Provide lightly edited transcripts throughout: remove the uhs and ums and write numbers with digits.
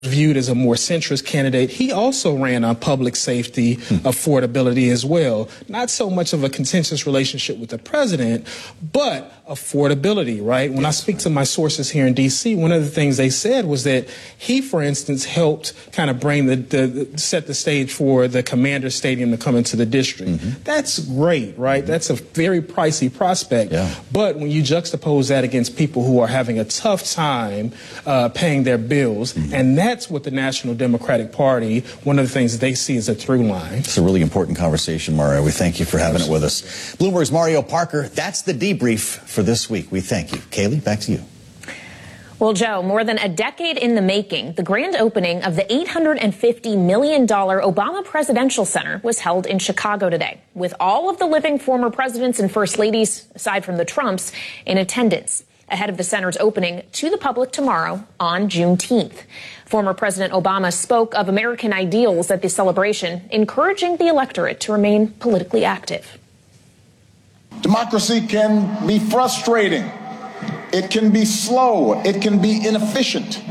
viewed as a more centrist candidate. He also ran on public safety, affordability as well. Not so much of a contentious relationship with the president, but affordability, right? When I speak to my sources here in D.C., one of the things they said was that he, for instance, helped kind of bring set the stage for the Commander Stadium to come into the district. That's great, right? That's a very pricey prospect. But when you juxtapose that against people who are having a tough time paying their bills, and that's what the National Democratic Party, one of the things they see as a through line. It's a really important conversation, Mario. We thank you for having it with us. Bloomberg's Mario Parker. That's the debrief for this week. We thank you. Kaylee, back to you. Well, Joe, more than a decade in the making, the grand opening of the $850 million Obama Presidential Center was held in Chicago today, with all of the living former presidents and first ladies, aside from the Trumps, in attendance, ahead of the center's opening to the public tomorrow on Juneteenth. Former President Obama spoke of American ideals at the celebration, encouraging the electorate to remain politically active. Democracy can be frustrating. It can be slow. It can be inefficient.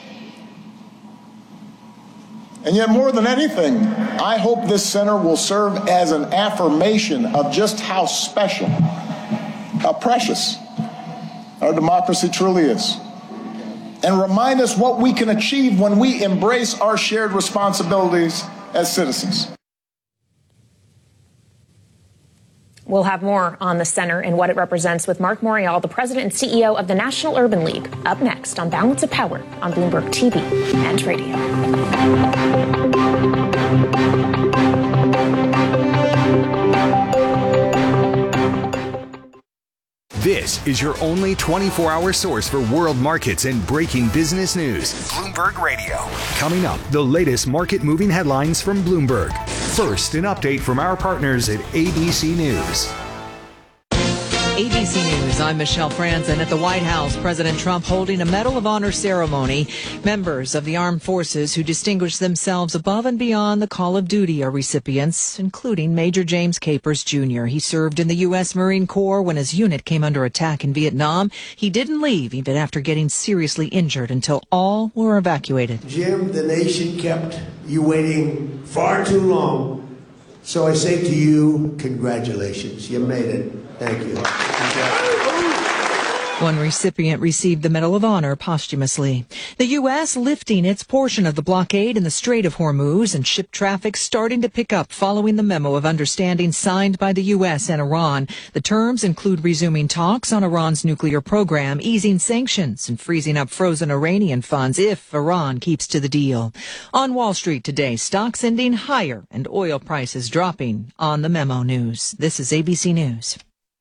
And yet, more than anything, I hope this center will serve as an affirmation of just how special, how precious our democracy truly is, and remind us what we can achieve when we embrace our shared responsibilities as citizens. We'll have more on the center and what it represents with Mark Morial, the president and CEO of the National Urban League, up next on Balance of Power on Bloomberg TV and radio. This is your only 24-hour source for world markets and breaking business news. Bloomberg Radio. Coming up, the latest market-moving headlines from Bloomberg. First, an update from our partners at ABC News. ABC News, I'm Michelle Franzen. At the White House, President Trump holding a Medal of Honor ceremony. Members of the armed forces who distinguished themselves above and beyond the call of duty are recipients, including Major James Capers Jr. He served in the U.S. Marine Corps when his unit came under attack in Vietnam. He didn't leave even after getting seriously injured until all were evacuated. Jim, the nation kept you waiting far too long. So I say to you, congratulations. You made it. Thank you. One recipient received the Medal of Honor posthumously. The U.S. lifting its portion of the blockade in the Strait of Hormuz and ship traffic starting to pick up following the memo of understanding signed by the U.S. and Iran. The terms include resuming talks on Iran's nuclear program, easing sanctions, and freezing up frozen Iranian funds if Iran keeps to the deal. On Wall Street today, stocks ending higher and oil prices dropping on the memo news. This is ABC News.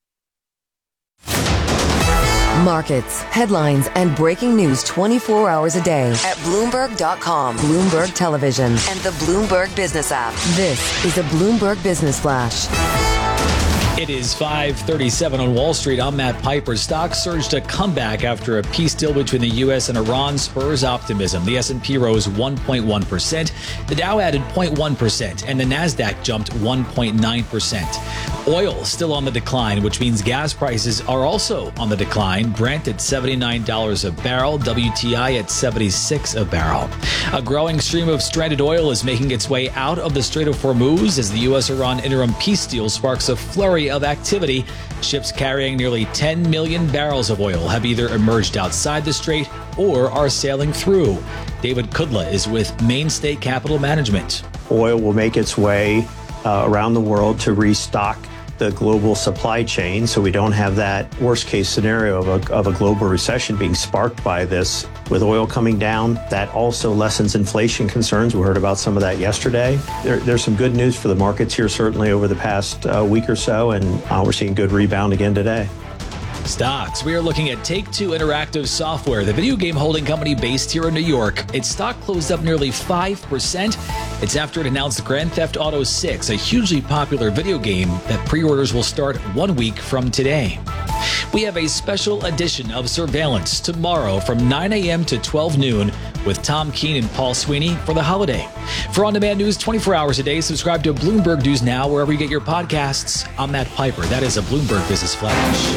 Markets, headlines, and breaking news 24 hours a day at Bloomberg.com, Bloomberg Television, and the Bloomberg Business app. This is a Bloomberg Business Flash. It is 5:37 on Wall Street. I'm Matt Piper. Stocks surged a comeback after a peace deal between the U.S. and Iran spurs optimism. The S&P rose 1.1%. The Dow added 0.1%, and the Nasdaq jumped 1.9%. Oil still on the decline, which means gas prices are also on the decline. Brent at $79 a barrel, WTI at $76 a barrel. A growing stream of stranded oil is making its way out of the Strait of Hormuz as the U.S.-Iran interim peace deal sparks a flurry of activity. Ships carrying nearly 10 million barrels of oil have either emerged outside the strait or are sailing through. David Kudla is with Mainstay Capital Management. Oil will make its way around the world to restock the global supply chain, so we don't have that worst-case scenario of a global recession being sparked by this. With oil coming down, that also lessens inflation concerns. We heard about some of that yesterday. There's some good news for the markets here, certainly over the past week or so, and we're seeing good rebound again today. Stocks. We are looking at Take-Two Interactive Software, the video game holding company based here in New York. Its stock closed up nearly 5%. It's after it announced Grand Theft Auto 6, a hugely popular video game that pre-orders will start 1 week from today. We have a special edition of Surveillance tomorrow from 9 a.m. to 12 noon with Tom Keene and Paul Sweeney for the holiday. For on-demand news 24 hours a day, subscribe to Bloomberg News Now wherever you get your podcasts. I'm Matt Piper. That is a Bloomberg Business Flash.